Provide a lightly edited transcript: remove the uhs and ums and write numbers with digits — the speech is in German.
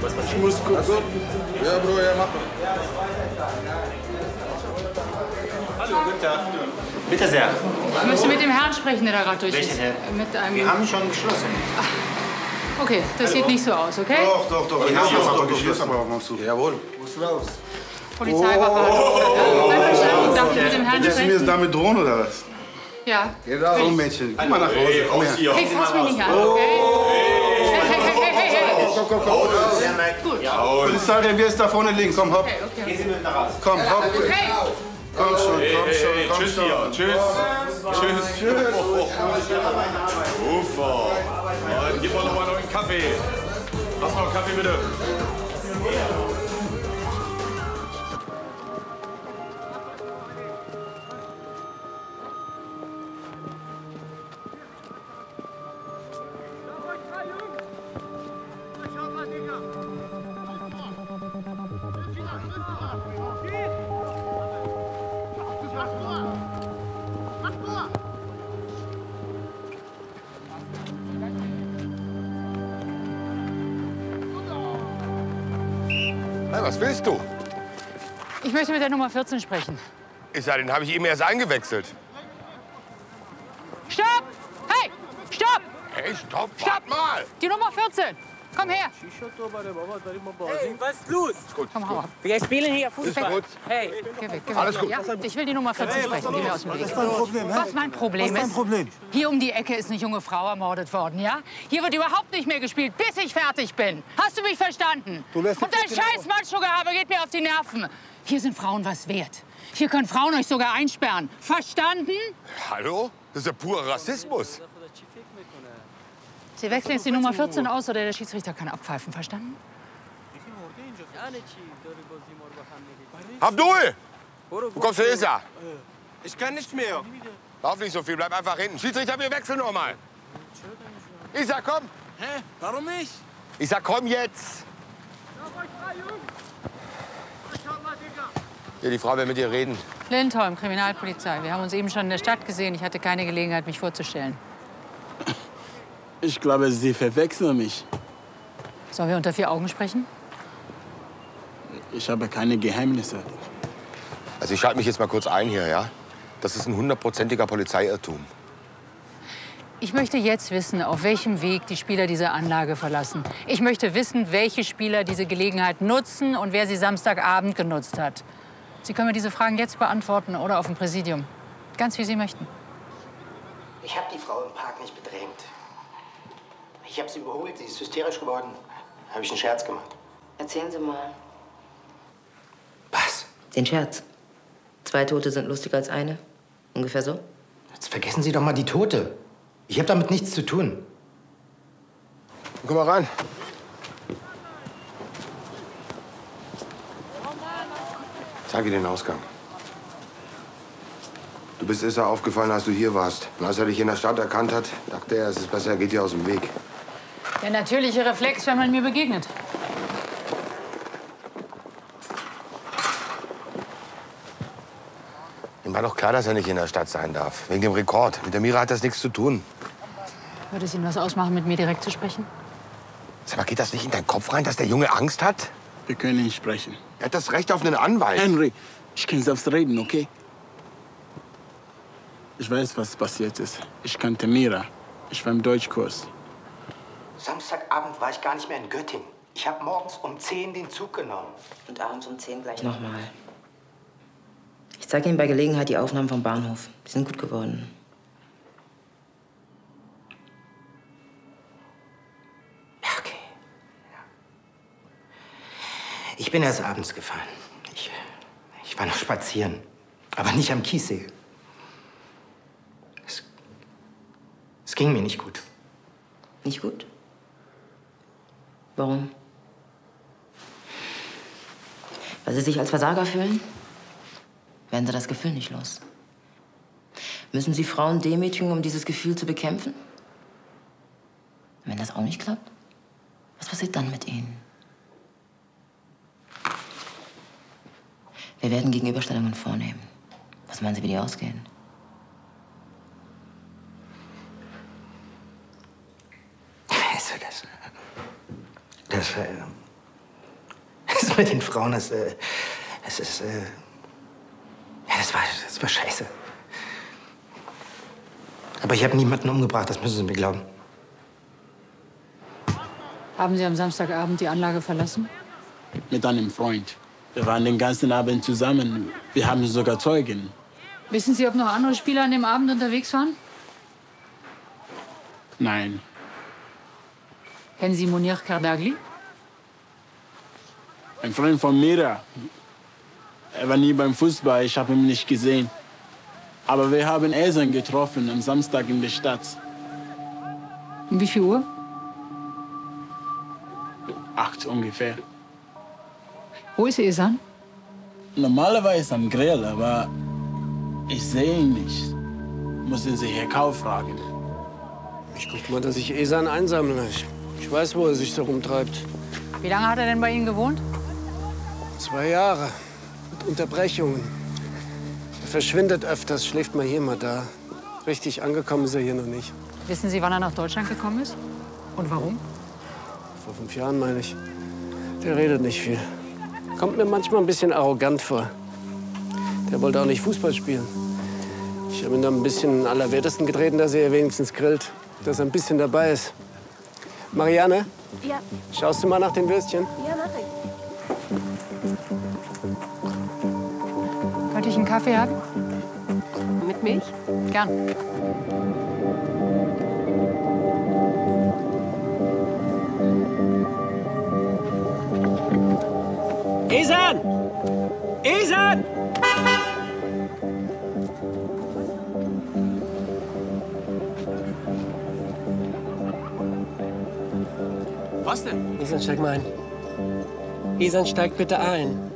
was passiert? Ich muss kurz. Also, ja, Bro, ja, mach mal. Hallo, guten Tag. Bitte sehr. Ich möchte mit dem Herrn sprechen, der da gerade durch ist. Welchen Herrn? Mit einem... Wir haben schon geschlossen. Okay, das sieht nicht so aus, okay? Doch. Wir haben doch, geschlossen. Jawohl. Muss raus. Polizeiwache. Einverstanden, darf ich mit dem Herrn Willst du mir jetzt sprechen? damit drohen, oder was? Ja. So, Mädchen, komm mal nach Hause. Komm her. Hey, fass mich nicht an, okay? Hey. Komm. Gut. Polizeirevier ist da vorne links. Komm, hopp. Okay. Gehen Sie mit nach Hause. Komm, hopp. Hey! Komm schon. Tschüss. Ufer. Gib mal noch mal einen Kaffee. Hast noch einen Kaffee, bitte? Hey, was willst du? Ich möchte mit der Nummer 14 sprechen. Ich sag, den habe ich eben erst eingewechselt. Stopp! Hey! Stopp! Hey, stopp, wart mal! Die Nummer 14! Komm her! Hey, was ist los? Komm, hau ab. Wir spielen hier Fußball. Gut. Hey, Geh weg. Alles gut. Ja? Ich will die Nummer 14 sprechen. Geh mir aus dem Weg. Was ist dein Problem? Was mein Problem ist? Hier um die Ecke ist eine junge Frau ermordet worden, ja? Hier wird überhaupt nicht mehr gespielt, bis ich fertig bin. Hast du mich verstanden? Du lässt Und dein scheiß Macho-Gehabe geht mir auf die Nerven. Hier sind Frauen was wert. Hier können Frauen euch sogar einsperren. Verstanden? Hallo? Das ist ja purer Rassismus. Sie wechseln jetzt die Nummer 14 aus oder der Schiedsrichter kann abpfeifen. Verstanden? Abdul! Wo kommst du her? Ich kann nicht mehr. Lauf nicht so viel, bleib einfach hinten. Schiedsrichter, wir wechseln noch mal. Isa, komm! Hä? Warum nicht? Ich sag, komm jetzt! Hier, die Frau will mit dir reden. Lindholm, Kriminalpolizei. Wir haben uns eben schon in der Stadt gesehen. Ich hatte keine Gelegenheit, mich vorzustellen. Ich glaube, Sie verwechseln mich. Sollen wir unter 4 Augen sprechen? Ich habe keine Geheimnisse. Also ich schalte mich jetzt mal kurz ein hier, ja? Das ist ein 100%iger Polizeiirrtum. Ich möchte jetzt wissen, auf welchem Weg die Spieler diese Anlage verlassen. Ich möchte wissen, welche Spieler diese Gelegenheit nutzen und wer sie Samstagabend genutzt hat. Sie können mir diese Fragen jetzt beantworten oder auf dem Präsidium. Ganz wie Sie möchten. Ich habe die Frau im Park nicht bedrängt. Ich habe sie überholt, sie ist hysterisch geworden. Habe ich einen Scherz gemacht. Erzählen Sie mal Was? den Scherz. 2 Tote sind lustiger als eine. Ungefähr so? Jetzt vergessen Sie doch mal die Tote. Ich habe damit nichts zu tun. Komm mal rein. Zeig dir den Ausgang. Du bist Issa aufgefallen, als du hier warst. Und als er dich in der Stadt erkannt hat, dachte er, es ist besser, er geht dir aus dem Weg. Der natürliche Reflex, wenn man mir begegnet. Ihm war doch klar, dass er nicht in der Stadt sein darf. Wegen dem Rekord. Mit der Mira hat das nichts zu tun. Würde es Ihnen was ausmachen, mit mir direkt zu sprechen? Sag mal, geht das nicht in deinen Kopf rein, dass der Junge Angst hat? Wir können nicht sprechen. Er hat das Recht auf einen Anwalt. Henry, ich kann selbst reden, okay? Ich weiß, was passiert ist. Ich kannte Mira. Ich war im Deutschkurs. Samstagabend war ich gar nicht mehr in Göttingen. Ich habe morgens um 10 den Zug genommen. Und abends um 10 gleich nochmal. Ich zeige Ihnen bei Gelegenheit die Aufnahmen vom Bahnhof. Die sind gut geworden. Okay. Ja. Ich bin erst abends gefahren. Ich war noch spazieren. Aber nicht am Kiessee. Es ging mir nicht gut. Nicht gut? Warum? Weil Sie sich als Versager fühlen? Werden Sie das Gefühl nicht los? Müssen Sie Frauen demütigen, um dieses Gefühl zu bekämpfen? Und wenn das auch nicht klappt, was passiert dann mit Ihnen? Wir werden Gegenüberstellungen vornehmen. Was meinen Sie, wie die ausgehen? Also mit den Frauen, das war scheiße. Aber ich habe niemanden umgebracht, das müssen Sie mir glauben. Haben Sie am Samstagabend die Anlage verlassen? Mit einem Freund. Wir waren den ganzen Abend zusammen. Wir haben sogar Zeugen. Wissen Sie, ob noch andere Spieler an dem Abend unterwegs waren? Nein. Kennen Sie Munir Kardagli? Ein Freund von Mira. Er war nie beim Fußball, ich habe ihn nicht gesehen. Aber wir haben Esan getroffen am Samstag in der Stadt. Um wie viel Uhr? 8 ungefähr. Wo ist Esan? Normalerweise am Grill, aber ich sehe ihn nicht. Müssen Sie Herr Kau fragen. Ich guck mal, dass ich Esan einsammle. Ich weiß, wo er sich so rumtreibt. Wie lange hat er denn bei Ihnen gewohnt? 2 Jahre. Mit Unterbrechungen. Er verschwindet öfters, schläft mal hier, mal da. Richtig angekommen ist er hier noch nicht. Wissen Sie, wann er nach Deutschland gekommen ist? Und warum? Vor 5 Jahren, meine ich. Der redet nicht viel. Kommt mir manchmal ein bisschen arrogant vor. Der wollte auch nicht Fußball spielen. Ich habe ihn dann ein bisschen allerwertesten getreten, dass er wenigstens grillt. Dass er ein bisschen dabei ist. Marianne? Ja. Schaust du mal nach den Würstchen? Ja, mach ich. Könnte ich einen Kaffee haben? Mit Milch? Gern. Esan! Esan! Was denn? Esan, steig mal ein. Esan, steig bitte ein.